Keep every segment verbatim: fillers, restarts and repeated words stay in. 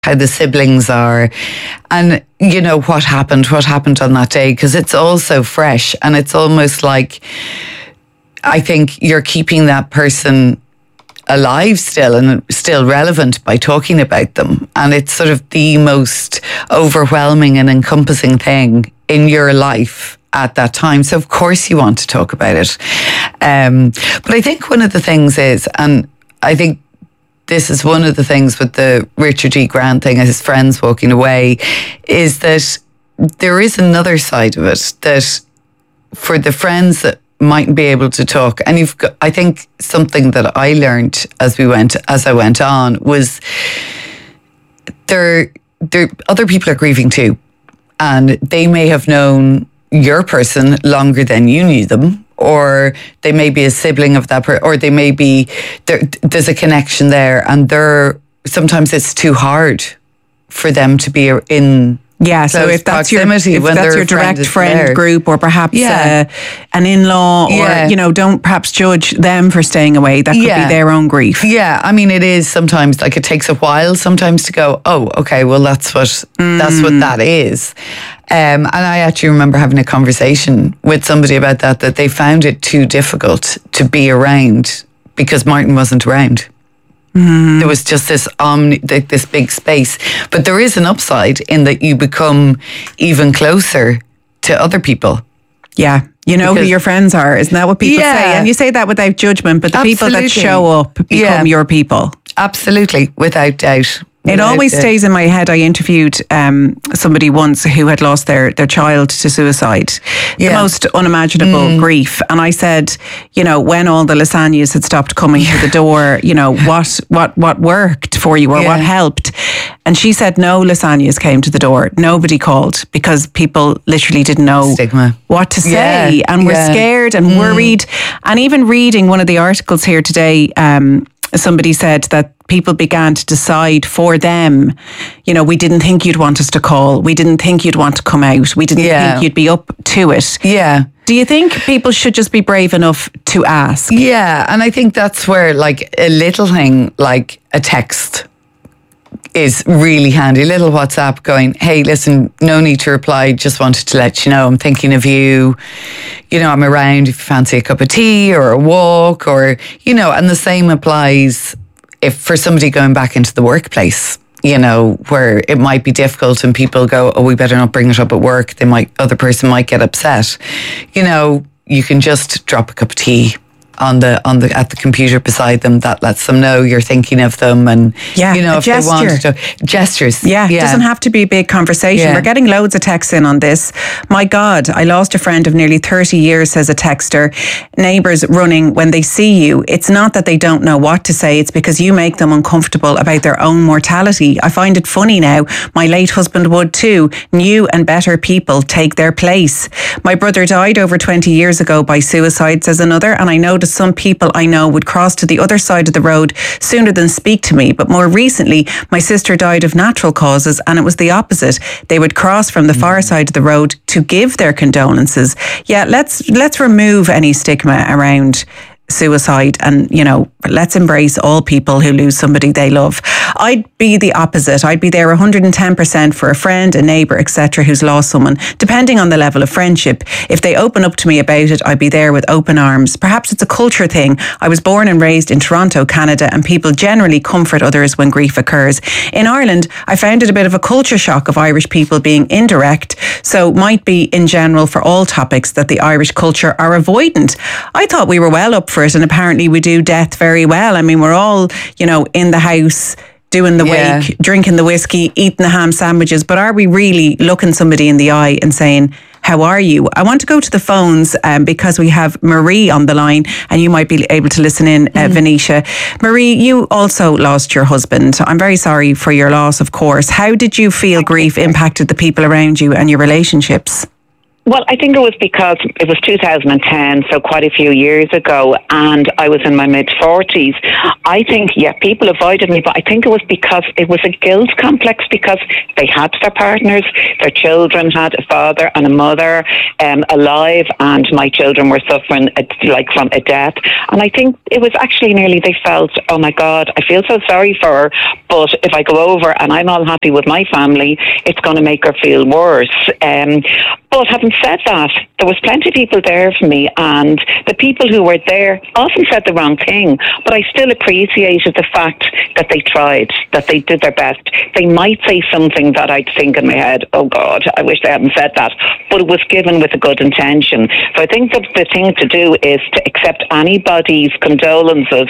how the siblings are, and you know what happened, what happened on that day, because it's all so fresh, and it's almost like I think you're keeping that person alive still and still relevant by talking about them, and it's sort of the most overwhelming and encompassing thing in your life at that time. So of course you want to talk about it. Um, but I think one of the things is, and I think this is one of the things with the Richard G. Grant thing, his friends walking away, is that there is another side of it, that for the friends that mightn't be able to talk, and you've got, I think something that I learned as we went, as I went on, was there, there, other people are grieving too, and they may have known your person longer than you knew them, or they may be a sibling of that person, or they may be, there, there's a connection there, and they're, sometimes it's too hard for them to be in Yeah, so if that's your if when that's your direct friend, friend there. group, or perhaps yeah. uh, an in-law, yeah. or, you know, don't perhaps judge them for staying away. That could yeah. be their own grief. Yeah, I mean, it is sometimes, like, it takes a while sometimes to go, oh, okay, well, that's what mm. that's what that is. Um, and I actually remember having a conversation with somebody about that, that they found it too difficult to be around because Martin wasn't around. Mm. There was just this omni, this big space. But there is an upside in that you become even closer to other people. Yeah. You know because, who your friends are. Isn't that what people yeah. say? And you say that without judgment, but the Absolutely. people that show up become yeah. your people. Absolutely, without doubt. It always stays in my head. I interviewed um, somebody once who had lost their, their child to suicide. Yeah. The most unimaginable mm. grief. And I said, you know, when all the lasagnas had stopped coming yeah. to the door, you know, what what what worked for you, or yeah. what helped? And she said no lasagnas came to the door. Nobody called because people literally didn't know Stigma. what to say yeah. and were yeah. scared and mm. worried. And even reading one of the articles here today, um, somebody said that people began to decide for them, you know, we didn't think you'd want us to call. We didn't think you'd want to come out. We didn't yeah. think you'd be up to it. Yeah. Do you think people should just be brave enough to ask? Yeah. And I think that's where, like, a little thing like a text is really handy. A little WhatsApp going, hey, listen, no need to reply. Just wanted to let you know I'm thinking of you. You know, I'm around if you fancy a cup of tea or a walk, or, you know, and the same applies if for somebody going back into the workplace, you know, where it might be difficult and people go, oh, we better not bring it up at work. They might, other person might get upset. You know, you can just drop a cup of tea on the on the at the computer beside them. That lets them know you're thinking of them, and yeah, you know, if gesture. they want to gestures. Yeah, yeah, it doesn't have to be a big conversation. Yeah. We're getting loads of texts in on this. My God, I lost a friend of nearly thirty years, says a texter. Neighbours running when they see you. It's not that they don't know what to say, it's because you make them uncomfortable about their own mortality. I find it funny now. My late husband would too. New and better people take their place. My brother died over twenty years ago by suicide, says another, and I noticed some people I know would cross to the other side of the road sooner than speak to me. But more recently, my sister died of natural causes, and it was the opposite. They would cross from the far side of the road to give their condolences. Yeah, let's let's remove any stigma around suicide, and, you know, let's embrace all people who lose somebody they love. I'd be the opposite. I'd be there one hundred ten percent for a friend, a neighbour, et cetera who's lost someone, depending on the level of friendship. If they open up to me about it, I'd be there with open arms. Perhaps it's a culture thing. I was born and raised in Toronto, Canada, and people generally comfort others when grief occurs. In Ireland, I found it a bit of a culture shock of Irish people being indirect, so might be in general for all topics that the Irish culture are avoidant. I thought we were well up for it, and apparently we do death very well. I mean, we're all, you know, in the house doing the yeah. wake, drinking the whiskey, eating the ham sandwiches, but are we really looking somebody in the eye and saying, how are you? I want to go to the phones um, because we have Marie on the line, and you might be able to listen in, uh, mm. Venetia. Marie, you also lost your husband. I'm very sorry for your loss, of course. How did you feel grief impacted the people around you and your relationships? Well, I think it was because it was two thousand ten, so quite a few years ago, and I was in my mid-forties. I think, yeah, people avoided me, but I think it was because it was a guilt complex, because they had their partners, their children had a father and a mother um, alive, and my children were suffering a, like from a death. And I think it was actually nearly they felt, oh my God, I feel so sorry for her, but if I go over and I'm all happy with my family, it's going to make her feel worse. Um, but having said that, there was plenty of people there for me, and the people who were there often said the wrong thing, but I still appreciated the fact that they tried, that they did their best. They might say something that I'd think in my head, oh God, I wish they hadn't said that, but it was given with a good intention. So I think that the thing to do is to accept anybody's condolences,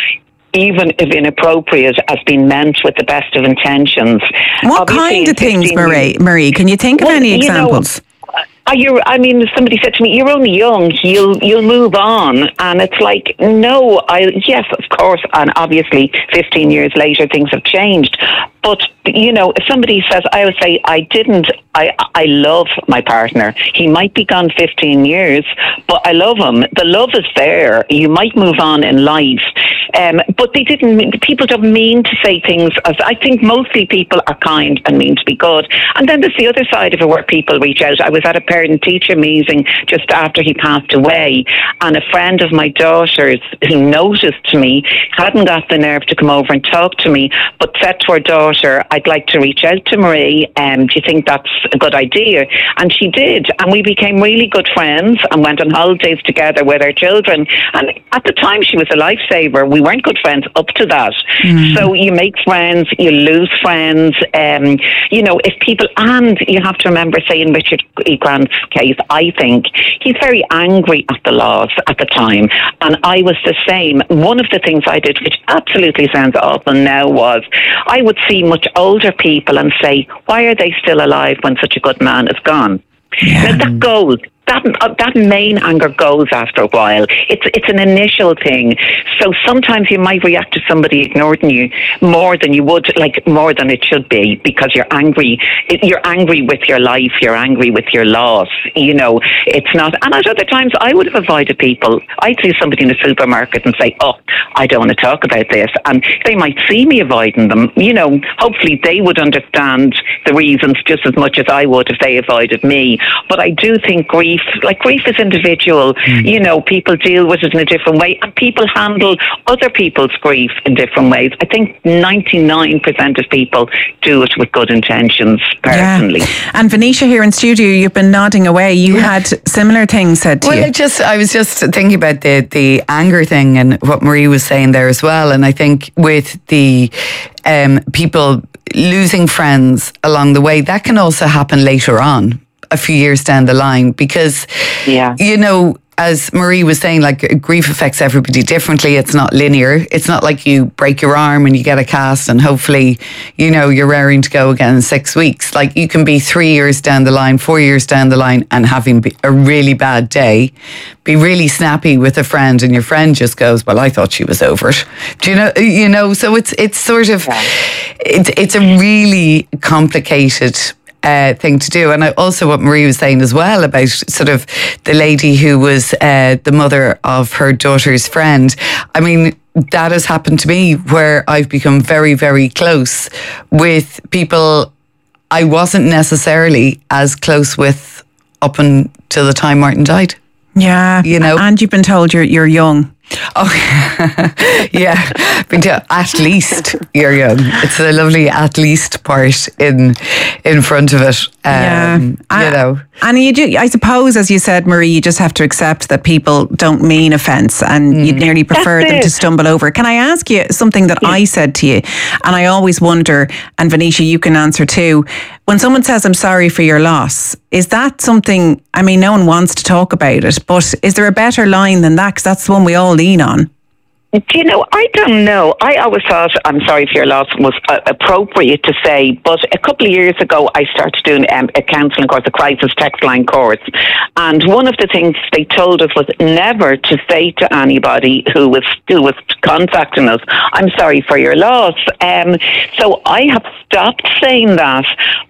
even if inappropriate, as being meant with the best of intentions. What Obviously, kind of things, Marie? Marie, can you think of well, any you examples? Know, Are you, I mean, somebody said to me, "You're only young. You'll you'll move on," and it's like, no, I yes, of course, and obviously, fifteen years later, things have changed. But you know, if somebody says, I would say, I didn't. I I love my partner. He might be gone fifteen years, but I love him. The love is there. You might move on in life. Um, but they didn't. People don't mean to say things. As I think mostly people are kind and mean to be good. And then there's the other side of it where people reach out. I was at a parent-teacher meeting just after he passed away, and a friend of my daughter's who noticed me hadn't got the nerve to come over and talk to me, but said to her daughter, "I'd like to reach out to Marie. Um, do you think that's a good idea?" And she did, and we became really good friends and went on holidays together with our children. And at the time, she was a lifesaver. We weren't good friends up to that. Mm. So you make friends, you lose friends. Um, you know, if people, and you have to remember, say in Richard E. Grant's case, I think he's very angry at the laws at the time, and I was the same. One of the things I did, which absolutely sounds awful now, was I would see much older people and say, why are they still alive when such a good man is gone? Yeah. Now that goes. That uh, that main anger goes after a while. It's it's an initial thing. So sometimes you might react to somebody ignoring you more than you would, like more than it should be, because you're angry. You're angry with your life. You're angry with your loss. You know, it's not. And at other times, I would have avoided people. I'd see somebody in the supermarket and say, "Oh, I don't want to talk about this," and they might see me avoiding them. You know, hopefully they would understand the reasons just as much as I would if they avoided me. But I do think grief. Like grief is individual, mm. you know, people deal with it in a different way, and people handle other people's grief in different ways. I think ninety-nine percent of people do it with good intentions, personally. Yeah. And Venetia here in studio, you've been nodding away. You yeah. had similar things said to well, you. Well, I just, I was just thinking about the, the anger thing and what Marie was saying there as well. And I think with the um, people losing friends along the way, that can also happen later on, a few years down the line, because, yeah. you know, as Marie was saying, like grief affects everybody differently. It's not linear. It's not like you break your arm and you get a cast and hopefully, you know, you're raring to go again in six weeks. Like you can be three years down the line, four years down the line and having a really bad day, be really snappy with a friend and your friend just goes, well, I thought she was over it. Do you know, you know, so it's, it's sort of, yeah. it's, it's a really complicated Uh, thing to do. And I, also what Marie was saying as well about sort of the lady who was uh, the mother of her daughter's friend. I mean, that has happened to me where I've become very, very close with people I wasn't necessarily as close with up until the time Martin died. Yeah. You know, and you've been told you're you're young. Oh, yeah. Been to at least you're young. It's a lovely at least part in in front of it. Um, yeah. You know. And you do, I suppose, as you said, Marie, you just have to accept that people don't mean offence and mm. you'd nearly prefer That's them it. to stumble over. Can I ask you something that yeah. I said to you? And I always wonder, and Venetia, you can answer too. When someone says, I'm sorry for your loss, is that something, I mean, no one wants to talk about it, but is there a better line than that? Because that's the one we all lean on. Do you know, I don't know. I always thought I'm sorry for your loss was uh, appropriate to say, but a couple of years ago I started doing um, a counselling course, a crisis text line course, and one of the things they told us was never to say to anybody who was who was contacting us, I'm sorry for your loss. Um, so I have stopped saying that,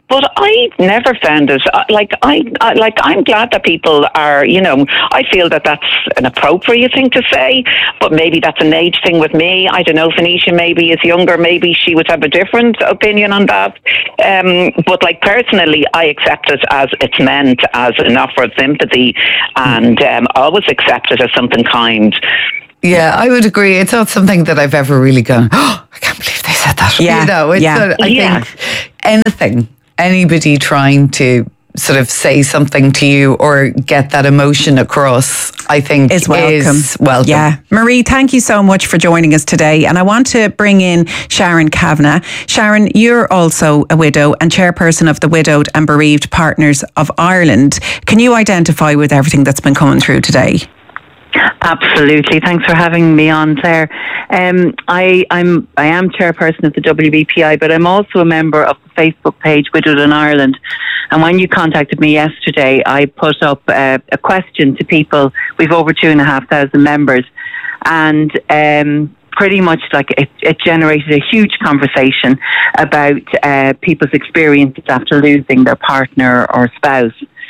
But I never found it, like, I, I, like, I'm glad that people are, you know, I feel that that's an appropriate thing to say, but maybe that's an age thing with me. I don't know, Venetia maybe is younger, maybe she would have a different opinion on that. Um, but, like, personally, I accept it as it's meant as an offer of sympathy, and um, always accept it as something kind. Yeah, I would agree. It's not something that I've ever really gone, oh, I can't believe they said that. Yeah, you know, it's yeah. not, I yeah. think anything, anybody trying to sort of say something to you or get that emotion across, I think is welcome. Is welcome. Yeah. Marie, thank you so much for joining us today. And I want to bring in Sharon Kavanagh. Sharon, you're also a widow and chairperson of the Widowed and Bereaved Partners of Ireland. Can you identify with everything that's been coming through today? Absolutely. Thanks for having me on, Claire. Um, I, I'm I am chairperson of the W B P I, but I'm also a member of the Facebook page Widowed in Ireland. And when you contacted me yesterday, I put up uh, a question to people. We've over two and a half thousand members, and um, pretty much like it, it generated a huge conversation about uh, people's experiences after losing their partner or spouse.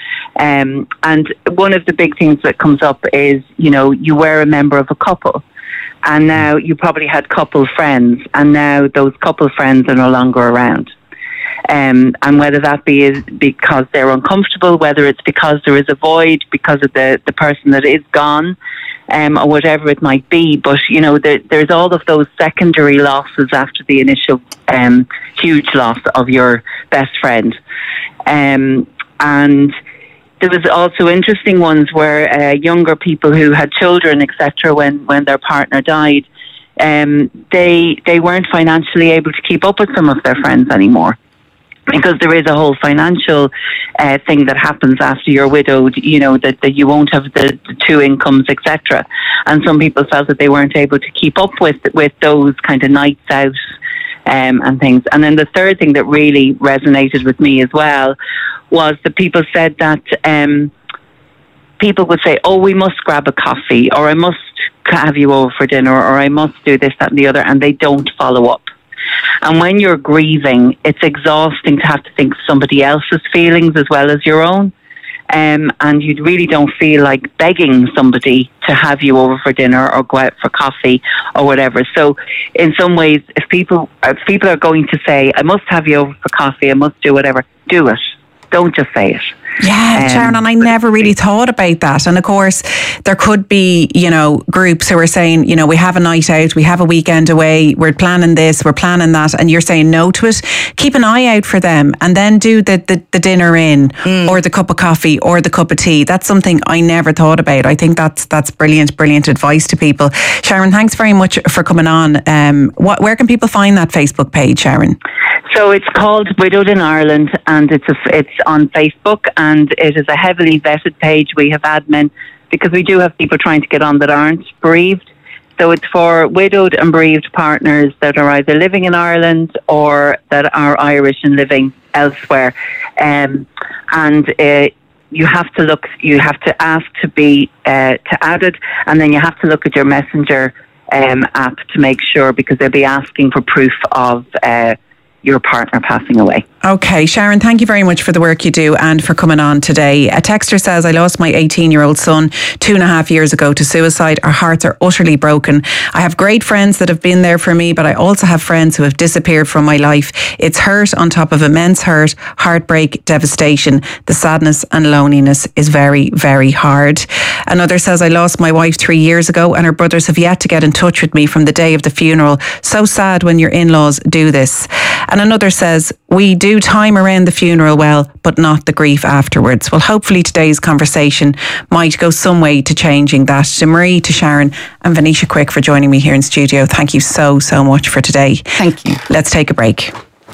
Um, and one of the big things that comes up is, you know, you were a member of a couple, and now you probably had couple friends, and now those couple friends are no longer around. Um, and whether that be is because they're uncomfortable, whether it's because there is a void because of the, the person that is gone, um, or whatever it might be. But, you know, there, there's all of those secondary losses after the initial um, huge loss of your best friend. Um, and there was also interesting ones where uh, younger people who had children, et cetera, when, when their partner died, um, they they weren't financially able to keep up with some of their friends anymore, because there is a whole financial uh, thing that happens after you're widowed, you know, that, that you won't have the, the two incomes, et cetera. And some people felt that they weren't able to keep up with with those kind of nights out um, and things. And then the third thing that really resonated with me as well was that people said that um, people would say, oh, we must grab a coffee, or I must have you over for dinner, or I must do this, that and the other, and they don't follow up. And when you're grieving, it's exhausting to have to think of somebody else's feelings as well as your own. Um, and you really don't feel like begging somebody to have you over for dinner or go out for coffee or whatever. So in some ways, if people, if people are going to say, I must have you over for coffee, I must do whatever, do it. Don't just say it. Yeah, um, Sharon, and I never really thought about that. And of course, there could be, you know, groups who are saying, you know, we have a night out, we have a weekend away, we're planning this, we're planning that, and you're saying no to it. Keep an eye out for them, and then do the, the, the dinner in, mm. or the cup of coffee, or the cup of tea. That's something I never thought about. I think that's that's brilliant, brilliant advice to people. Sharon, thanks very much for coming on. Um, what, where can people find that Facebook page, Sharon? So it's called Widowed in Ireland, and it's a, it's on Facebook, and it is a heavily vetted page. We have admin, because we do have people trying to get on that aren't bereaved. So it's for widowed and bereaved partners that are either living in Ireland or that are Irish and living elsewhere. Um, and uh, you have to look, you have to ask to be uh, to add it, and then you have to look at your Messenger um, app to make sure, because they'll be asking for proof of uh, your partner passing away. Okay, Sharon, thank you very much for the work you do and for coming on today. A texter says, I lost my eighteen-year-old son two and a half years ago to suicide. Our hearts are utterly broken. I have great friends that have been there for me, but I also have friends who have disappeared from my life. It's hurt on top of immense hurt, heartbreak, devastation. The sadness and loneliness is very, very hard. Another says, I lost my wife three years ago and her brothers have yet to get in touch with me from the day of the funeral. So sad when your in-laws do this. And another says, we do time around the funeral well, but not the grief afterwards. Well, hopefully today's conversation might go some way to changing that. To Marie, to Sharon and Venetia Quick for joining me here in studio. Thank you so, so much for today. Thank you. Let's take a break.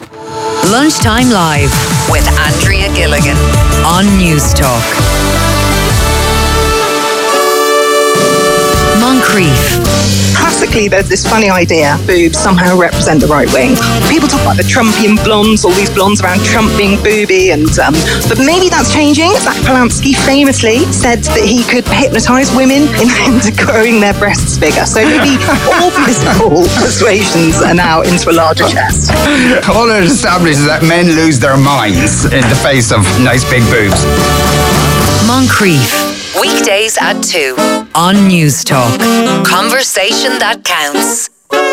Lunchtime Live with Andrea Gilligan on News Talk. Moncrief. Classically, there's this funny idea boobs somehow represent the right wing. People talk about the Trumpian blondes, all these blondes around Trump being booby, and um, but maybe that's changing. Zach Polanski famously said that he could hypnotise women into growing their breasts bigger. So maybe all political persuasions are now into a larger chest. All it establishes is that men lose their minds in the face of nice big boobs. Moncrief. Weekdays at two on News Talk. Conversation that counts.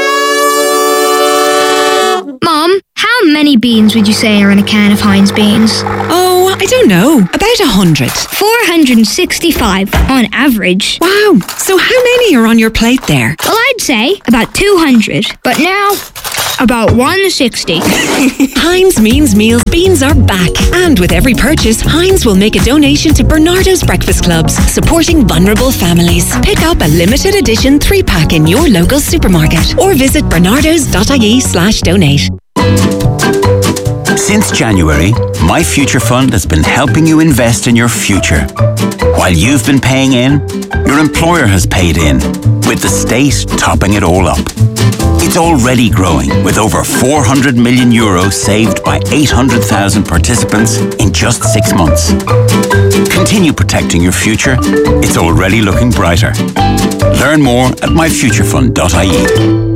Mom, how many beans would you say are in a can of Heinz beans? Oh, I don't know. About a hundred. four hundred sixty-five on average. Wow. So how many are on your plate there? Well, I'd say about two hundred. But now, about one hundred sixty. Heinz Means Meals beans are back. And with every purchase, Heinz will make a donation to Bernardo's Breakfast Clubs, supporting vulnerable families. Pick up a limited edition three-pack in your local supermarket or visit bernardos.ie slash donate. Since January, My Future Fund has been helping you invest in your future. While you've been paying in, your employer has paid in, with the state topping it all up. It's already growing, with over four hundred million euros saved by eight hundred thousand participants in just six months. Continue protecting your future. It's already looking brighter. Learn more at my future fund dot I E.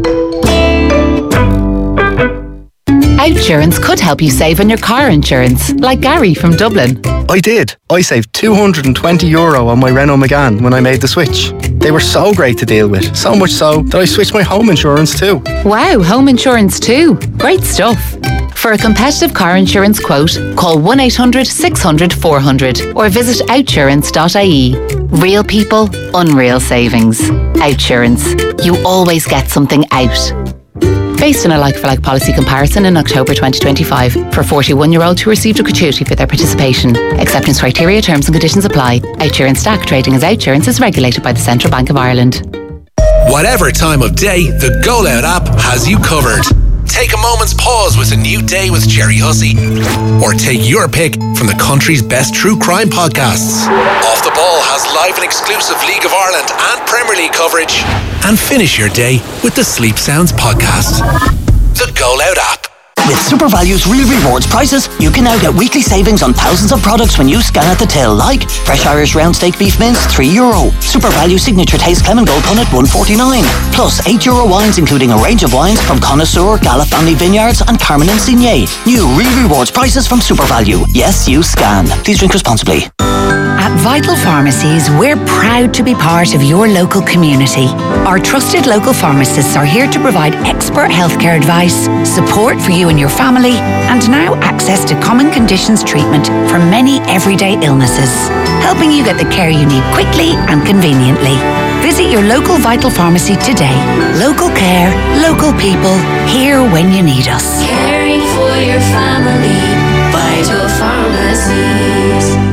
Outsurance could help you save on your car insurance, like Gary from Dublin. I did. I saved two hundred twenty euro on my Renault Megane when I made the switch. They were so great to deal with, so much so that I switched my home insurance too. Wow, home insurance too. Great stuff. For a competitive car insurance quote, call one eight hundred six hundred four hundred or visit outsurance dot I E. Real people, unreal savings. Outsurance. You always get something out. Based on a like-for-like policy comparison in October twenty twenty-five for forty-one-year-olds who received a gratuity for their participation. Acceptance criteria, terms and conditions apply. Outsurance S T A C trading as Outsurance is regulated by the Central Bank of Ireland. Whatever time of day, the Go Loud app has you covered. Take a moment's pause with A New Day with Jerry Hussey. Or take your pick from the country's best true crime podcasts. Off the Ball has live and exclusive League of Ireland and Premier League coverage. And finish your day with the Sleep Sounds podcast. The Go Loud app. With SuperValue's Real Rewards prices, you can now get weekly savings on thousands of products when you scan at the till, like Fresh Irish Round Steak Beef Mince, three euro. SuperValue Signature Taste Clement Gold Punnet, one forty-nine. Plus eight euro wines, including a range of wines from Connoisseur, Gala Family Vineyards and Carmen and Signet. New Real Rewards prices from SuperValue. Yes, you scan. Please drink responsibly. At Vital Pharmacies, we're proud to be part of your local community. Our trusted local pharmacists are here to provide expert healthcare advice, support for you and your family, and now access to common conditions treatment for many everyday illnesses, helping you get the care you need quickly and conveniently. Visit your local Vital Pharmacy today. Local care, local people, here when you need us. Caring for your family, Vital Pharmacies.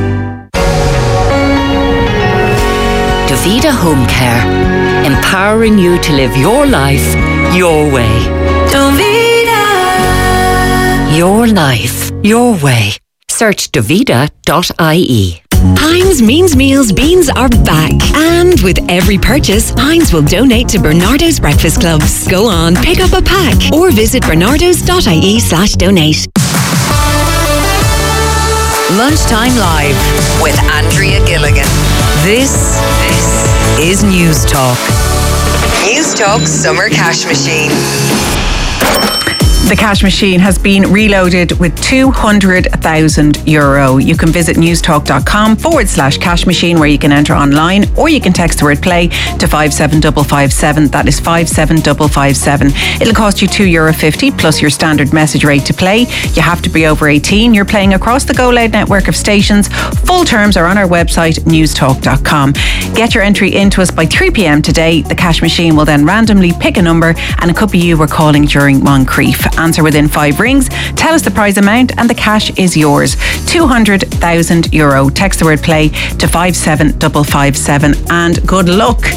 Davida Home Care, empowering you to live your life your way. Davida. Your life, your way. Search davida dot I E. Heinz Means Meals beans are back. And with every purchase, Heinz will donate to Bernardo's Breakfast Clubs. Go on, pick up a pack or visit bernardos dot I E slash donate. Lunchtime Live with Andrea Gilligan. This, this is News Talk. News Talk Summer Cash Machine. The cash machine has been reloaded with two hundred thousand euro. You can visit newstalk.com forward slash cash machine where you can enter online, or you can text the word play to five seven five five seven. That is five seven five five seven. It'll cost you two euro fifty plus your standard message rate to play. You have to be over eighteen. You're playing across the Go Loud network of stations. Full terms are on our website, newstalk dot com. Get your entry into us by three p.m. today. The cash machine will then randomly pick a number, and it could be you we're calling during Moncrief. Answer within five rings, tell us the prize amount, and the cash is yours. two hundred thousand euro. Text the word play to five seven five five seven, and good luck.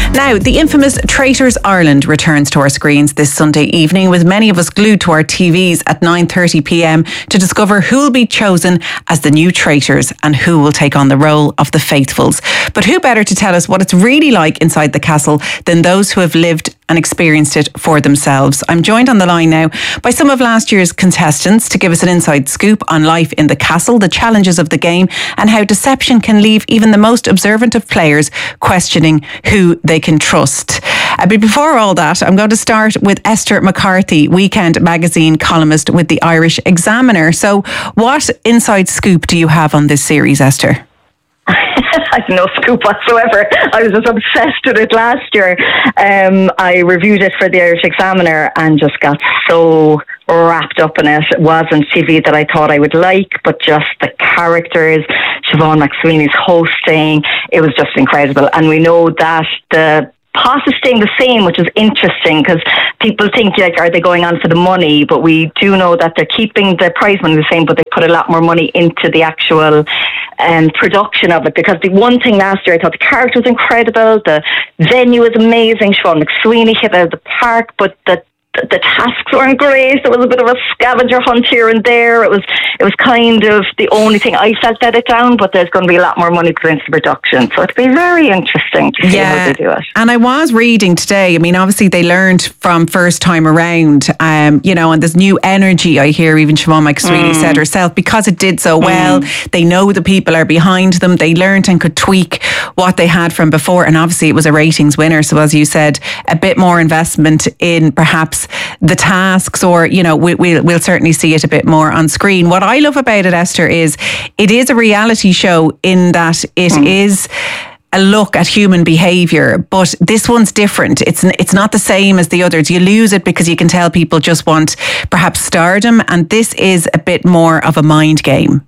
Now, the infamous Traitors Ireland returns to our screens this Sunday evening, with many of us glued to our T Vs at nine thirty p m to discover who will be chosen as the new traitors and who will take on the role of the faithfuls. But who better to tell us what it's really like inside the castle than those who have lived and experienced it for themselves. I'm joined on the line now by some of last year's contestants to give us an inside scoop on life in the castle, the challenges of the game, and how deception can leave even the most observant of players questioning who they can trust. Uh, but before all that, I'm going to start with Esther McCarthy, Weekend Magazine columnist with the Irish Examiner. So what inside scoop do you have on this series, Esther? I have no scoop whatsoever. I was just obsessed with it last year. Um, I reviewed it for the Irish Examiner and just got so wrapped up in it. It wasn't T V that I thought I would like, but just the characters, Siobhan McSweeney's hosting, it was just incredible. And we know that the pot is staying the same, which is interesting because people think, like, are they going on for the money? But we do know that they're keeping the prize money the same, but they put a lot more money into the actual um, production of it. Because the one thing last year, I thought the character was incredible, the venue was amazing, Siobhan McSweeney hit out of the park, but the the tasks weren't great. There was a bit of a scavenger hunt here and there. It was it was kind of the only thing I felt let it down, but there's going to be a lot more money put into production. So it'll be very interesting to see yeah. how they do it. And I was reading today, I mean, obviously they learned from first time around, um, you know, and there's new energy, I hear even Siobhan McSweeney mm. said herself, because it did so well. Mm. They know the people are behind them. They learned and could tweak what they had from before. And obviously it was a ratings winner. So as you said, a bit more investment in perhaps the tasks, or, you know, we, we'll, we'll certainly see it a bit more on screen. What I love about it, Esther, is it is a reality show in that it mm. is a look at human behaviour, but this one's different. It's it's not the same as the others. You lose it because you can tell people just want perhaps stardom, and this is a bit more of a mind game.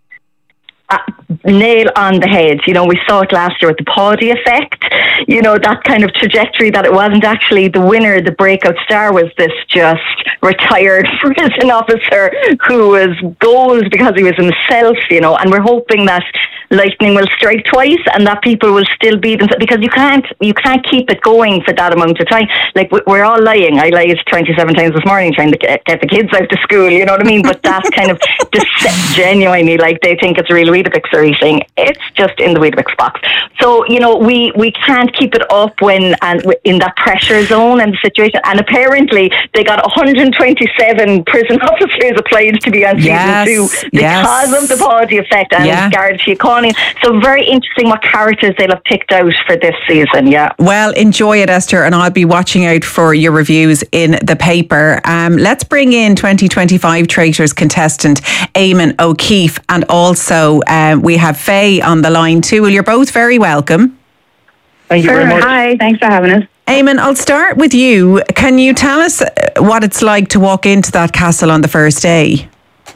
Uh, nail on the head. You know, we saw it last year with the Pawdy effect. You know, that kind of trajectory that it wasn't actually the winner, the breakout star was this just retired prison officer who was gold because he was himself, you know, and we're hoping that lightning will strike twice and that people will still be themselves, because you can't you can't keep it going for that amount of time. Like, we're all lying. I lied twenty-seven times this morning trying to get, get the kids out to school, you know what I mean? But that's kind of just genuinely, like, they think it's a real Weetabix they're eating. It's just in the Weetabix box. So, you know, we, we can't keep it up when and in that pressure zone and the situation. And apparently they got one hundred twenty-seven prison officers applied to be on season yes, two because yes. of the Pawdy effect and yeah. Garda Síochána. So very interesting what characters they'll have picked out for this season, yeah. Well, enjoy it, Esther, and I'll be watching out for your reviews in the paper. Um, let's bring in twenty twenty-five Traitors contestant Eamon O'Keefe, and also um, we have Faye on the line too. Well, you're both very welcome. Thank you very much. Hi, thanks for having us. Eamon, I'll start with you. Can you tell us what it's like to walk into that castle on the first day?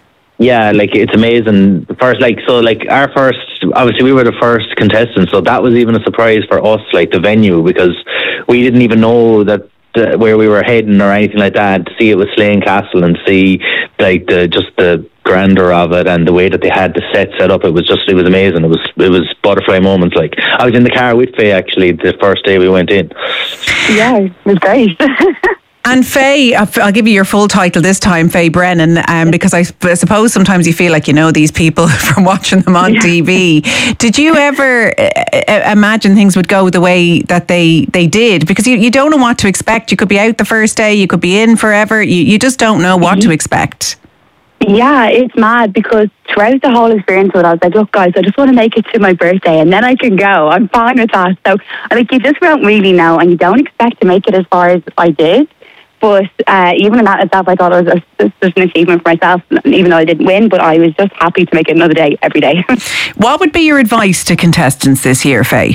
Yeah, like, it's amazing. The first, like, so, like, our first, obviously we were the first contestants, so that was even a surprise for us, like, the venue, because we didn't even know that uh, where we were heading or anything like that. To see it was Slane Castle and see, like, the just the grandeur of it and the way that they had the set set up, it was just, it was amazing. It was it was butterfly moments. Like, I was in the car with Faye, actually, the first day we went in. Yeah, it was great. And Faye, I'll give you your full title this time, Faye Brennan, um, because I suppose sometimes you feel like you know these people from watching them on yeah. T V. Did you ever uh, imagine things would go the way that they, they did? Because you, you don't know what to expect. You could be out the first day, you could be in forever. You, you just don't know what mm-hmm. to expect. Yeah, it's mad, because throughout the whole experience, I was like, look, guys, I just want to make it to my birthday and then I can go. I'm fine with that. So I think you just don't really know, and you don't expect to make it as far as I did. But uh, even in that itself, I thought it was a, just an achievement for myself, even though I didn't win, but I was just happy to make it another day, every day. What would be your advice to contestants this year, Faye?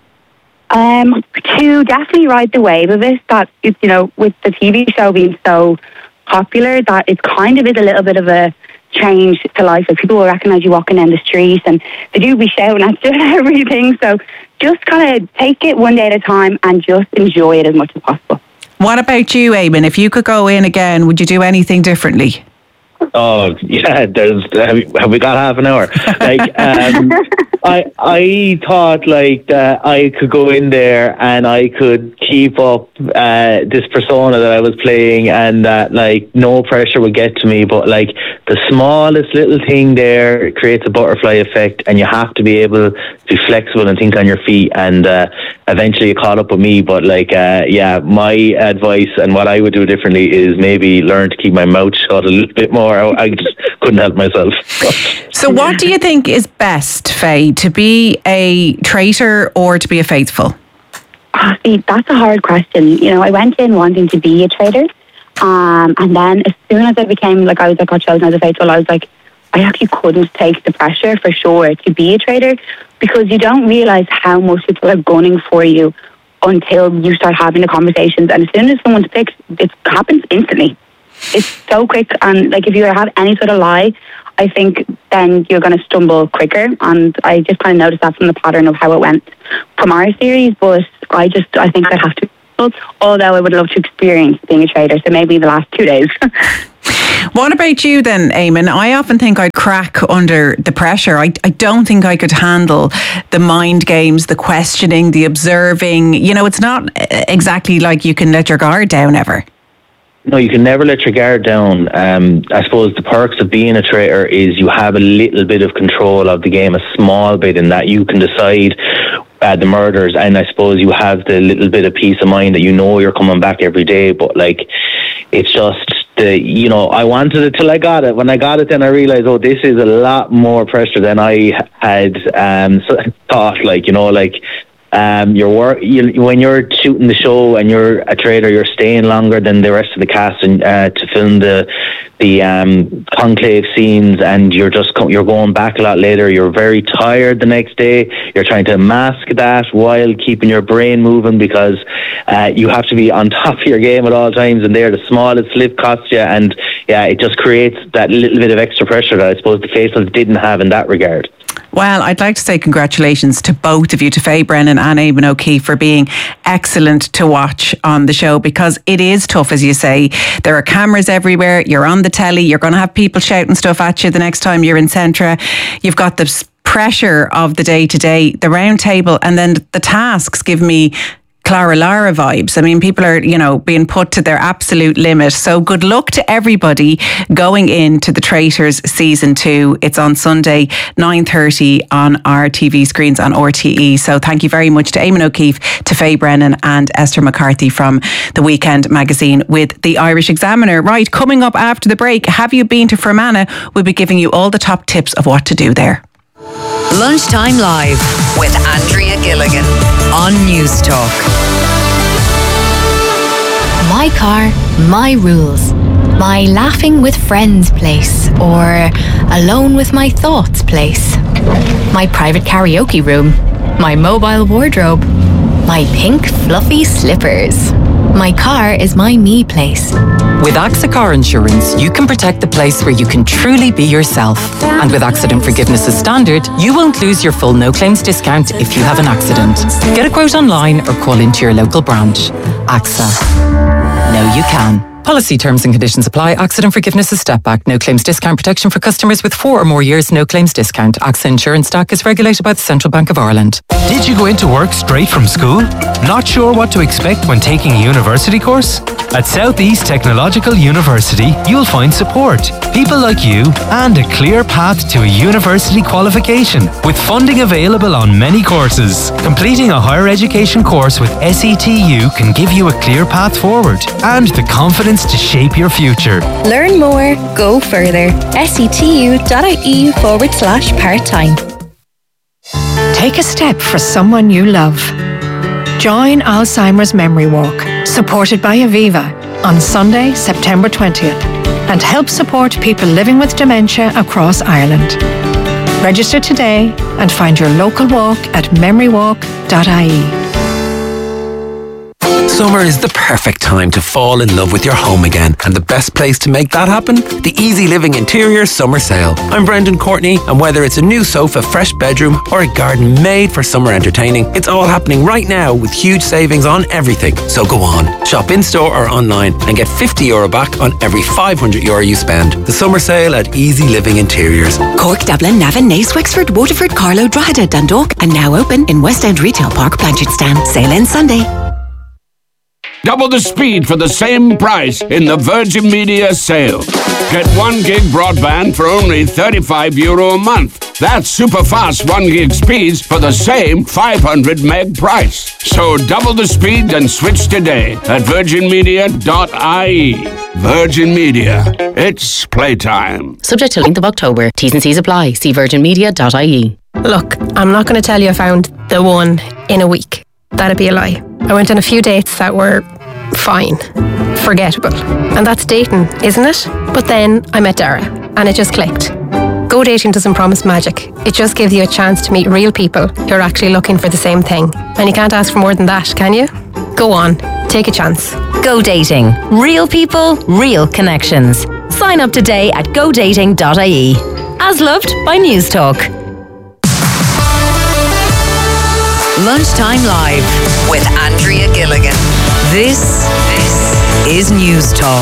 Um, to definitely ride the wave of it, that, it's, you know, with the T V show being so popular, that it kind of is a little bit of a change to life. Like, people will recognise you walking down the street and they do be shouting at you and everything. So just kind of take it one day at a time and just enjoy it as much as possible. What about you, Eamon? If you could go in again, would you do anything differently? Oh yeah, there's have we, have we got half an hour? Like um, I I thought like that I could go in there and I could keep up uh, this persona that I was playing, and that like no pressure would get to me. But like the smallest little thing there creates a butterfly effect, and you have to be able to be flexible and think on your feet. And uh, eventually it caught up with me. But like uh, yeah, my advice and what I would do differently is maybe learn to keep my mouth shut a little bit more. I just couldn't help myself. So what do you think is best, Faye, to be a traitor or to be a faithful? Oh, see, that's a hard question. You know, I went in wanting to be a traitor. Um, and then as soon as I became, like, I was, I got chosen as a faithful, I was like, I actually couldn't take the pressure for sure to be a traitor, because you don't realise how much people are gunning for you until you start having the conversations. And as soon as someone's picked, it happens instantly. It's so quick, and like if you have any sort of lie, I think then you're going to stumble quicker. And I just kind of noticed that from the pattern of how it went from our series. But I just, I think I'd have to, although I would love to experience being a traitor, so maybe the last two days. What about you then, Eamon? I often think I'd crack under the pressure. I, I don't think I could handle the mind games, the questioning, the observing. You know, it's not exactly like you can let your guard down ever. No, you can never let your guard down. Um, I suppose the perks of being a traitor is you have a little bit of control of the game, a small bit, in that you can decide uh, the murders, and I suppose you have the little bit of peace of mind that you know you're coming back every day. But like, it's just the, you know, I wanted it till I got it. When I got it, then I realised, oh, this is a lot more pressure than I had um, thought. Like, you know, like. Um, your work you, when you're shooting the show and you're a traitor, you're staying longer than the rest of the cast and uh, to film the the um, conclave scenes, and you're just co- you're going back a lot later. You're very tired the next day. You're trying to mask that while keeping your brain moving, because uh, you have to be on top of your game at all times. And there, the smallest slip costs you, and yeah, it just creates that little bit of extra pressure that I suppose the faithfuls didn't have in that regard. Well, I'd like to say congratulations to both of you, to Faye Brennan and Eamon O'Keefe, for being excellent to watch on the show, because it is tough, as you say. There are cameras everywhere. You're on the telly. You're going to have people shouting stuff at you the next time you're in Centra. You've got the pressure of the day-to-day, the round table, and then the tasks give me Clara Lara vibes. I mean, people are, you know, being put to their absolute limit. So good luck to everybody going into The Traitors season two. It's on Sunday, nine thirty on our T V screens on R T E. So thank you very much to Eamon O'Keefe, to Faye Brennan and Esther McCarthy from The Weekend magazine with The Irish Examiner. Right, coming up after the break, have you been to Fermanagh? We'll be giving you all the top tips of what to do there. Lunchtime Live with Andrea Gilligan on News Talk. My car, my rules. My laughing with friends place, or alone with my thoughts place. My private karaoke room. My mobile wardrobe. My pink fluffy slippers. My car is my me place. With AXA Car Insurance, you can protect the place where you can truly be yourself. And with accident forgiveness as standard, you won't lose your full no claims discount if you have an accident. Get a quote online or call into your local branch. AXA. Know you can. Policy terms and conditions apply. Accident forgiveness is step back. No claims discount protection for customers with four or more years no claims discount. AXA Insurance Stack is regulated by the Central Bank of Ireland. Did you go into work straight from school? Not sure what to expect when taking a university course? At Southeast Technological University, you'll find support, people like you, and a clear path to a university qualification, with funding available on many courses. Completing a higher education course with S E T U can give you a clear path forward and the confidence to shape your future. Learn more, go further. setu.ie forward slash part-time. Take a step for someone you love. Join Alzheimer's Memory Walk, supported by Aviva, on Sunday, September twentieth, and help support people living with dementia across Ireland. Register today and find your local walk at memory walk dot I E. Summer is the perfect time to fall in love with your home again, and the best place to make that happen? The Easy Living Interiors Summer Sale. I'm Brendan Courtney, and whether it's a new sofa, fresh bedroom, or a garden made for summer entertaining, it's all happening right now with huge savings on everything. So go on, shop in-store or online and get fifty euro back on every five hundred euro you spend. The Summer Sale at Easy Living Interiors. Cork, Dublin, Navan, Naas, Wexford, Waterford, Carlow, Drogheda, Dundalk, and now open in West End Retail Park, Blanchardstown. Sale ends Sunday. Double the speed for the same price in the Virgin Media sale. Get one gig broadband for only thirty-five euro a month. That's super fast one gig speeds for the same five hundred meg price. So double the speed and switch today at virgin media dot I E. Virgin Media. It's playtime. Subject to ninth of October. T's and C's apply. See virgin media dot I E. Look, I'm not going to tell you I found the one in a week. That'd be a lie. I went on a few dates that were fine, forgettable. And that's dating, isn't it? But then I met Dara, and it just clicked. Go dating doesn't promise magic. It just gives you a chance to meet real people who are actually looking for the same thing. And you can't ask for more than that, can you? Go on, take a chance. Go dating. Real people, real connections. Sign up today at go dating dot I E. As loved by News Talk. Lunchtime Live with Andrea Gilligan. This, this is News Talk.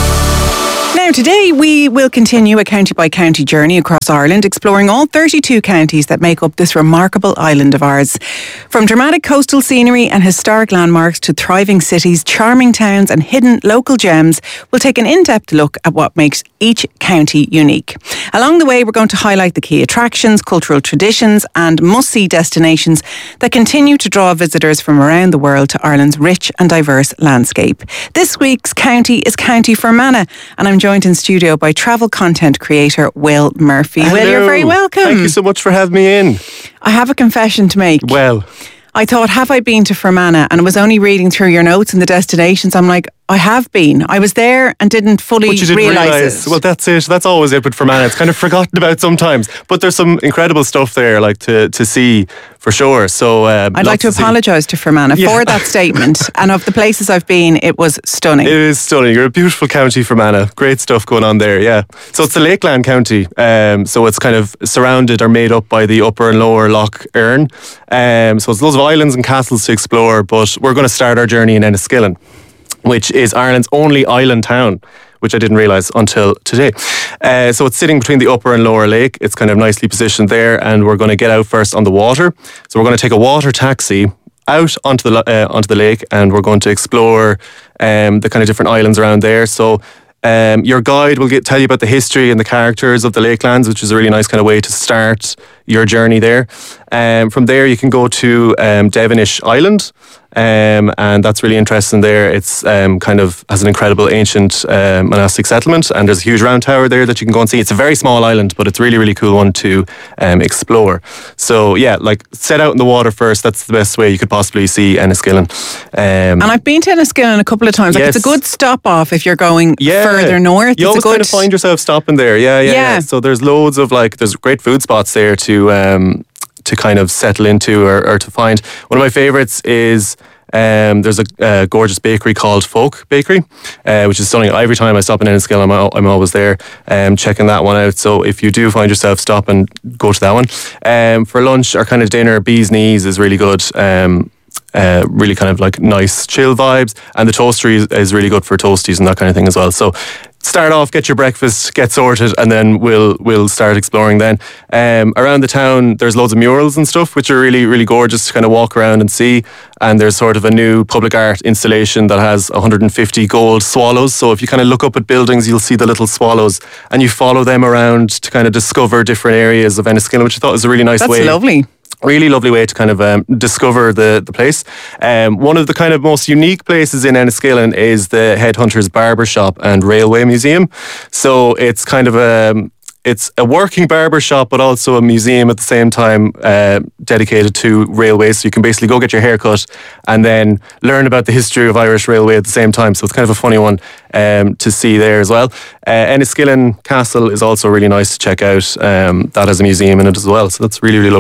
Now, today we will continue a county by county journey across Ireland, exploring all thirty-two counties that make up this remarkable island of ours. From dramatic coastal scenery and historic landmarks to thriving cities, charming towns and hidden local gems, we'll take an in-depth look at what makes each county unique. Along the way, we're going to highlight the key attractions, cultural traditions and must-see destinations that continue to draw visitors from around the world to Ireland's rich and diverse landscape. This week's county is County Fermanagh, and I'm joined in studio by travel content creator Will Murphy. Hello. Will, you're very welcome. Thank you so much for having me in. I have a confession to make. Well, I thought, have I been to Fermanagh? And I was only reading through your notes and the destinations. I'm like, I have been. I was there and didn't fully but you didn't realise realise. it. Well, that's it. That's always it with Fermanagh. It's kind of forgotten about sometimes. But there's some incredible stuff there, like to, to see for sure. So um, I'd like to, to apologise to Fermanagh yeah. for that statement. And of the places I've been, it was stunning. It is stunning. You're a beautiful county, Fermanagh. Great stuff going on there, yeah. So it's the Lakeland County. Um, so it's kind of surrounded or made up by the upper and lower Lough Erne. Um, so it's loads of islands and castles to explore. But we're going to start our journey in Enniskillen, which is Ireland's only island town, which I didn't realise until today. Uh, so it's sitting between the upper and lower lake. It's kind of nicely positioned there, and we're going to get out first on the water. So we're going to take a water taxi out onto the uh, onto the lake, and we're going to explore um, the kind of different islands around there. So um, your guide will get, tell you about the history and the characters of the Lakelands, which is a really nice kind of way to start your journey there. Um, from there, you can go to um, Devonish Island. Um, and that's really interesting there. It's um, kind of has an incredible ancient uh, monastic settlement, and there's a huge round tower there that you can go and see. It's a very small island, but it's really, really cool one to um, explore. So yeah, like set out in the water first. That's the best way you could possibly see Enniskillen. Um, and I've been to Enniskillen a couple of times. Like yes. It's a good stop off if you're going yeah. further north. You it's always a good... kind of find yourself stopping there. Yeah, yeah, yeah. yeah. So there's loads of like, there's great food spots there to um, to kind of settle into or, or to find. One of my favourites is Um, there's a uh, gorgeous bakery called Folk Bakery, uh, which is stunning. Every time I stop in Enniskillen, I'm, I'm always there um, checking that one out. So if you do find yourself stopping, go to that one. Um, for lunch or kind of dinner, Bee's Knees is really good. Um, uh, really kind of like nice chill vibes, and the toastery is, is really good for toasties and that kind of thing as well. So start off, get your breakfast, get sorted, and then we'll we'll start exploring then. Um, around the town, there's loads of murals and stuff, which are really, really gorgeous to kind of walk around and see. And there's sort of a new public art installation that has one hundred fifty gold swallows. So if you kind of look up at buildings, you'll see the little swallows, and you follow them around to kind of discover different areas of Enniskillen, which I thought was a really nice That's way. That's lovely. Really lovely way to kind of um, discover the, the place. Um, one of the kind of most unique places in Enniskillen is the Headhunters Barbershop and Railway Museum. So it's kind of a, it's a working barbershop, but also a museum at the same time, uh, dedicated to railways. So you can basically go get your hair cut and then learn about the history of Irish Railway at the same time. So it's kind of a funny one um, to see there as well. Uh, Enniskillen Castle is also really nice to check out. Um, that has a museum in it as well. So that's really, really lovely.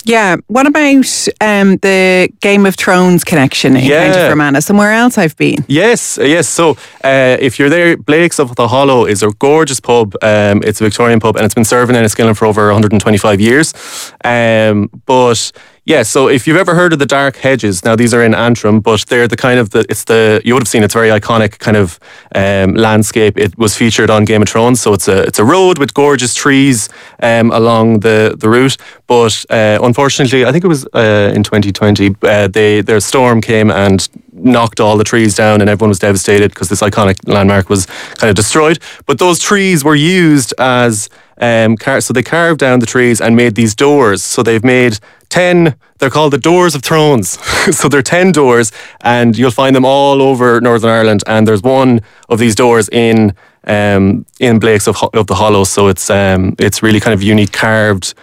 Yeah. What about um, the Game of Thrones connection in Yeah. County Fermanagh? Somewhere else I've been. Yes, uh, yes. So uh, if you're there, Blake's of the Hollow is a gorgeous pub. Um, it's a Victorian pub and it's been serving in Enniskillen for over one hundred twenty-five years. Um, but yeah, so if you've ever heard of the Dark Hedges, now these are in Antrim, but they're the kind of the, it's the, you would have seen it's very iconic kind of um, landscape. It was featured on Game of Thrones. So it's a, it's a road with gorgeous trees um, along the, the route. But uh, unfortunately, I think it was uh, in twenty twenty, uh, they, their storm came and knocked all the trees down and everyone was devastated because this iconic landmark was kind of destroyed. But those trees were used as, um, car- so they carved down the trees and made these doors. So they've made ten, they're called the Doors of Thrones. So they're ten doors and you'll find them all over Northern Ireland. And there's one of these doors in um, in Blake's of, of the Hollow. So it's um, it's really kind of unique carved,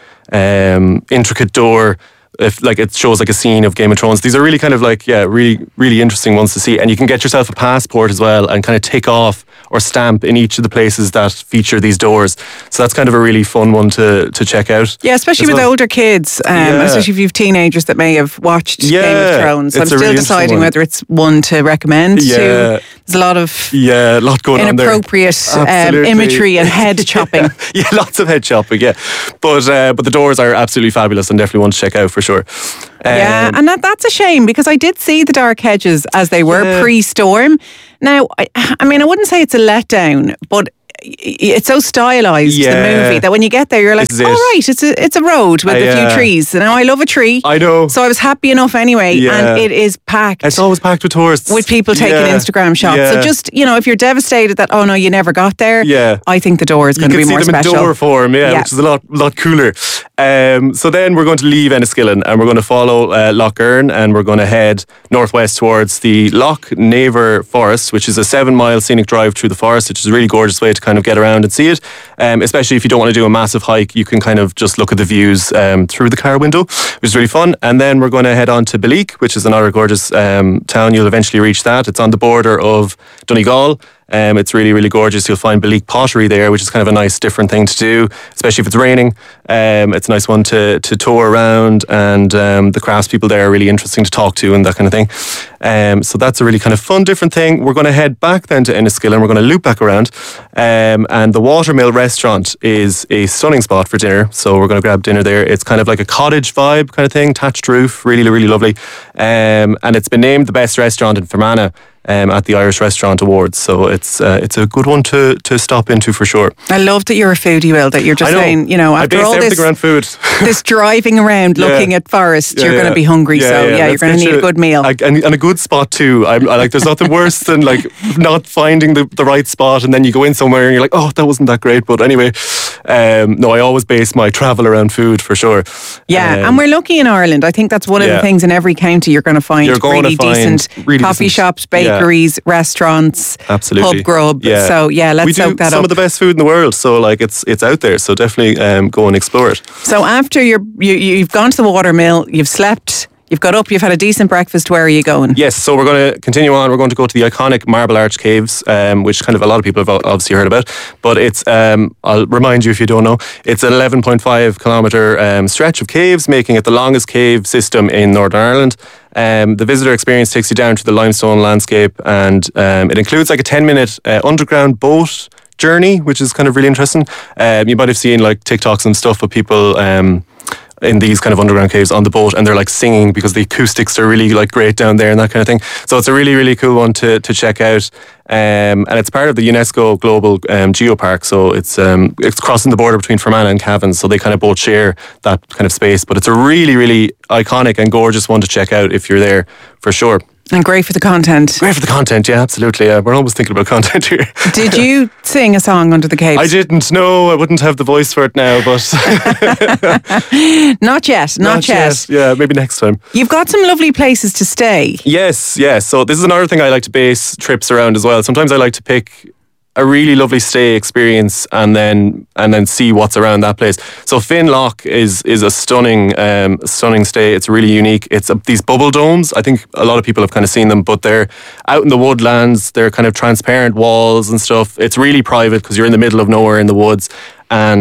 um, intricate door. If like it shows like a scene of Game of Thrones. These are really kind of like, yeah, really, really interesting ones to see. And you can get yourself a passport as well and kind of tick off or stamp in each of the places that feature these doors. So that's kind of a really fun one to, to check out. Yeah, especially as with well. older kids, um, Yeah. especially if you've teenagers that may have watched Game Yeah, of Thrones. I'm it's a still really interesting deciding one. whether it's one to recommend Yeah. to. There's a lot of Yeah, a lot going on there. inappropriate um, Absolutely. imagery and head chopping. Yeah, lots of head chopping, yeah. But uh, but the doors are absolutely fabulous and definitely one to check out for sure. Yeah, Um, and that, that's a shame because I did see the Dark Hedges as they were Yeah. pre-storm. Now, I, I mean, I wouldn't say it's a letdown, but it's so stylized, Yeah. the movie, that when you get there, you're like, This is all it. right, it's a, it's a road with I, a few uh, trees. Now, I love a tree. I know. So I was happy enough anyway. Yeah. And it is packed. It's always packed with tourists. With people taking Yeah. Instagram shots. Yeah. So just, you know, if you're devastated that, oh no, you never got there, Yeah. I think the door is You going to can be see more them special. in door form, yeah, Yeah. which is a lot, lot cooler. Um, so then we're going to leave Enniskillen and we're going to follow uh, Loch Earn and we're going to head northwest towards the Loch Naver Forest, which is a seven-mile scenic drive through the forest, which is a really gorgeous way to kind of get around and see it. Um, especially if you don't want to do a massive hike, you can kind of just look at the views um, through the car window, which is really fun. And then we're going to head on to Beleek, which is another gorgeous um, town. You'll eventually reach that. It's on the border of Donegal. Um, it's really, really gorgeous. You'll find Beleek pottery there, which is kind of a nice, different thing to do, especially if it's raining. Um, it's a nice one to to tour around, and um, the craftspeople there are really interesting to talk to and that kind of thing. Um, so that's a really kind of fun, different thing. We're going to head back then to Enniskillen. We're going to loop back around, um, and the Watermill Restaurant is a stunning spot for dinner. So we're going to grab dinner there. It's kind of like a cottage vibe kind of thing, thatched roof, really, really lovely. Um, and it's been named the best restaurant in Fermanagh Um, at the Irish Restaurant Awards, so it's uh, it's a good one to to stop into for sure. I love that you're a foodie, Will, that you're just I know. saying, you know, I after base all everything this, around food. this driving around Yeah. looking at forest, Yeah, you're yeah. going to be hungry. so yeah, you're let's going to get need you a good meal. a- and, and a good spot too. I'm I like. There's nothing worse than like not finding the, the right spot, and then you go in somewhere and you're like, oh, that wasn't that great. But anyway, um, no, I always base my travel around food for sure. Yeah, Um, and we're lucky in Ireland. I think that's one of yeah. the things in every county you're going to find You're gonna really find decent really coffee decent- shops, yeah. bakeries, restaurants, Absolutely. pub grub. Yeah. So yeah, let's we do soak that some up. of the best food in the world, so like it's it's out there. So definitely um, go and explore it. So after you're, you, you've gone to the watermill, you've slept, you've got up, you've had a decent breakfast, where are you going? Yes, so we're going to continue on. We're going to go to the iconic Marble Arch Caves, um, which kind of a lot of people have obviously heard about. But it's, um, I'll remind you if you don't know, it's an eleven point five kilometre um, stretch of caves, making it the longest cave system in Northern Ireland. Um, the visitor experience takes you down to the limestone landscape, and um, it includes like a ten minute uh, underground boat journey, which is kind of really interesting. Um, you might have seen like TikToks and stuff of people um, in these kind of underground caves on the boat, and they're like singing because the acoustics are really like great down there and that kind of thing. So it's a really, really cool one to to check out. Um, and it's part of the UNESCO Global um, Geopark, so it's um, it's crossing the border between Fermanagh and Cavan, so they kind of both share that kind of space. But it's a really, really iconic and gorgeous one to check out if you're there, for sure. And great for the content. Great for the content, yeah, absolutely. Yeah, we're always thinking about content here. Did you sing a song under the caves? I didn't. No, I wouldn't have the voice for it now, but Not yet, not, yet. Yeah, maybe next time. You've got some lovely places to stay. Yes, yes. So this is another thing I like to base trips around as well. Sometimes I like to pick a really lovely stay experience and then and then see what's around that place. So Finlock is is a stunning um, stunning stay. It's really unique. It's a, these bubble domes. I think a lot of people have kind of seen them, but they're out in the woodlands. They're kind of transparent walls and stuff. It's really private because you're in the middle of nowhere in the woods, and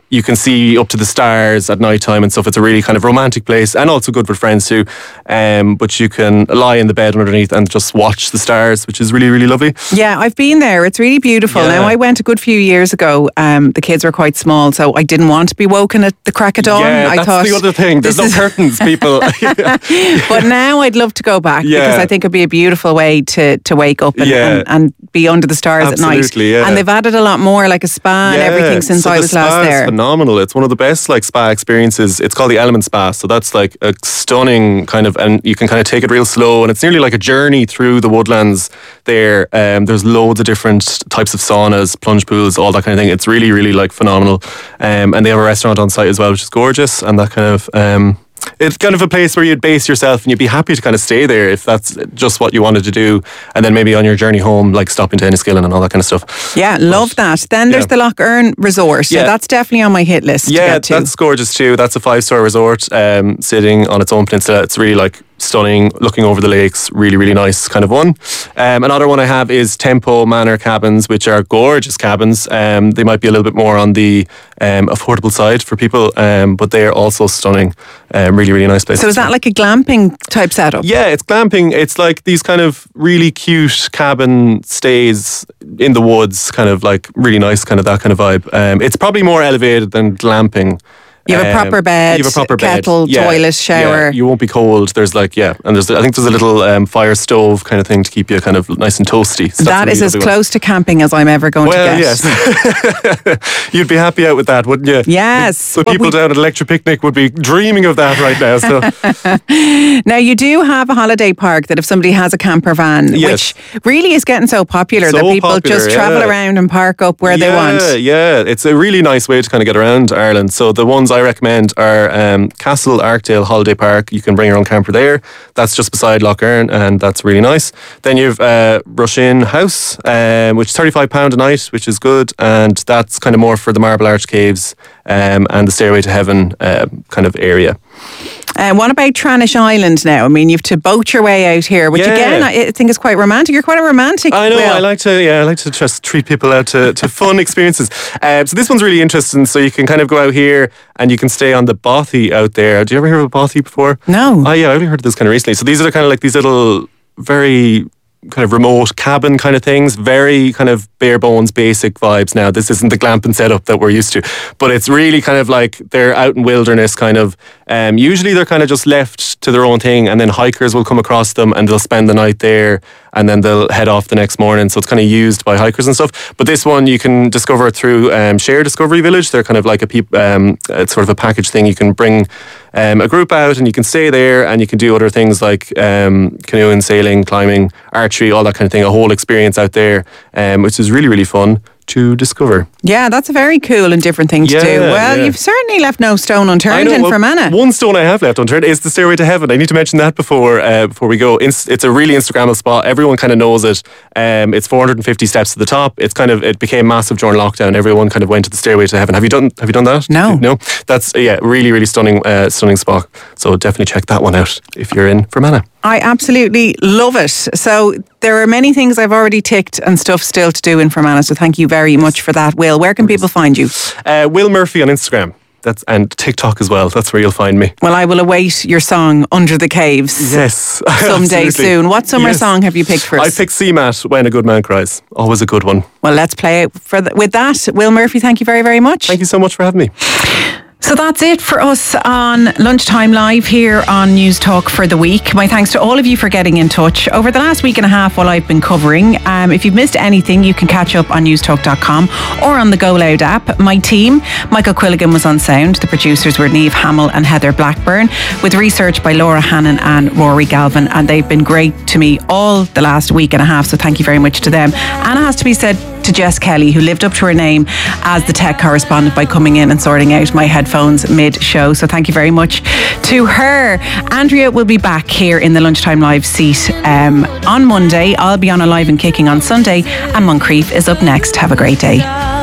you can see up to the stars at night time and stuff. It's a really kind of romantic place and also good with friends too. Um, but you can lie in the bed underneath and just watch the stars, which is really, really lovely. Yeah, I've been there. It's really beautiful. Yeah. Now, I went a good few years ago. Um, the kids were quite small, so I didn't want to be woken at the crack of dawn. Yeah, I that's thought, the other thing. There's no is- curtains, people. But now I'd love to go back Yeah. because I think it'd be a beautiful way to, to wake up and, Yeah. and, and be under the stars at night. Absolutely, yeah. And they've added a lot more, like a spa and everything since so I the was spa last is there. phenomenal. It's one of the best like spa experiences. It's called the Element Spa. So that's like a stunning kind of, and you can kind of take it real slow. And it's nearly like a journey through the woodlands there. Um, there's loads of different types of saunas, plunge pools, all that kind of thing. It's really, really like phenomenal. Um, and they have a restaurant on site as well, which is gorgeous. And that kind of, um, it's kind of a place where you'd base yourself and you'd be happy to kind of stay there if that's just what you wanted to do. And then maybe on your journey home, like stop into Enniskillen and all that kind of stuff. Yeah, love that. Then there's yeah. the Loch Earn Resort. So Yeah. that's definitely on my hit list to Yeah, get to. that's gorgeous too. That's a five-star resort um, sitting on its own peninsula. It's really like stunning, looking over the lakes, really, really nice kind of one. Um, another one I have is Tempo Manor Cabins, which are gorgeous cabins. Um, they might be a little bit more on the um, affordable side for people, um, but they are also stunning. Um, really, really nice places. So is that like a glamping type setup? Yeah, it's glamping. It's like these kind of really cute cabin stays in the woods, kind of like really nice, kind of that kind of vibe. Um, it's probably more elevated than glamping. You have a proper bed, you have a proper kettle, bed. Yeah, toilet, shower. yeah, you won't be cold. There's like, yeah, and there's I think there's a little um, fire stove kind of thing to keep you kind of nice and toasty. So That that's is a really as lovely one. close to camping as I'm ever going Well, to get. yes. You'd be happy out with that, wouldn't you? Yes. The but people we- down at Electric Picnic would be dreaming of that right now. So Now, you do have a holiday park that if somebody has a camper van, Yes. which really is getting so popular So that people popular, just travel yeah. around and park up where they yeah, want. Yeah, it's a really nice way to kind of get around Ireland. So the ones I recommend are um, Castle Arkdale Holiday Park. You can bring your own camper there. That's just beside Loch Earn, and that's really nice. Then you've uh, Rushin House, um, which is thirty-five pounds a night, which is good, and that's kind of more for the Marble Arch Caves um, and the Stairway to Heaven uh, kind of area. Uh, what about Tranish Island now? I mean, you have to boat your way out here, which Yeah. again, I I think is quite romantic. You're quite a romantic. I know. Will. I like to. Yeah, I like to just treat people out to, to fun experiences. Um, so this one's really interesting. So you can kind of go out here and you can stay on the bothy out there. Do you ever hear of a bothy before? No. Oh yeah, I only heard of this kind of recently. So these are kind of like these little very kind of remote cabin kind of things, very kind of bare bones basic vibes. Now this isn't the glamping setup that we're used to, but it's really kind of like they're out in wilderness kind of. Um, usually they're kind of just left to their own thing, and then hikers will come across them and they'll spend the night there, and then they'll head off the next morning. So it's kind of used by hikers and stuff. But this one you can discover through um, Share Discovery Village. They're kind of like a peop- um, it's sort of a package thing. You can bring um, a group out and you can stay there, and you can do other things like um, canoeing, sailing, climbing, archery, all that kind of thing. A whole experience out there, um, which is really, really fun to discover. Yeah, that's a very cool and different thing to Yeah, do. Well, yeah. you've certainly left no stone I unturned know, in well, Fermanagh. One stone I have left unturned is the Stairway to Heaven. I need to mention that before uh, before we go. It's, it's a really Instagrammable spot. Everyone kind of knows it. Um, it's four hundred fifty steps to the top. It's kind of it became massive during lockdown. Everyone kind of went to the Stairway to Heaven. Have you done Have you done that? No, no. That's yeah, really really stunning uh, stunning spot. So definitely check that one out if you're in Fermanagh. I absolutely love it. So there are many things I've already ticked and stuff still to do in Fermanagh. So thank you very much for that, Will. Where can people find you? Uh, Will Murphy on Instagram. That's and TikTok as well. That's where you'll find me. Well, I will await your song Under the Caves. Yes, someday absolutely. soon. What summer Yes. song have you picked for us? I picked C MAT, When a Good Man Cries. Always a good one. Well, let's play it for the, with that. Will Murphy, thank you very, very much. Thank you so much for having me. So that's it for us on Lunchtime Live here on News Talk for the week. My thanks to all of you for getting in touch over the last week and a half while I've been covering. Um, if you've missed anything, you can catch up on newstalk dot com or on the Go Loud app. My team, Michael Quilligan was on sound. The producers were Niamh Hamill and Heather Blackburn, with research by Laura Hannon and Rory Galvin. And they've been great to me all the last week and a half, so thank you very much to them. And it has to be said to Jess Kelly, who lived up to her name as the tech correspondent by coming in and sorting out my headphones mid-show. So thank you very much to her. Andrea will be back here in the Lunchtime Live seat um, on Monday. I'll be on Alive and Kicking on Sunday, and Moncrief is up next. Have a great day.